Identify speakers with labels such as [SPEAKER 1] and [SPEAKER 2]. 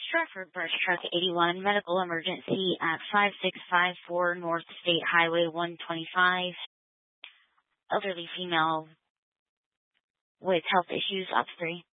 [SPEAKER 1] Stratford Brush Truck 81 medical emergency at 5654 North State Highway 125. Elderly female with health issues, OPS 3.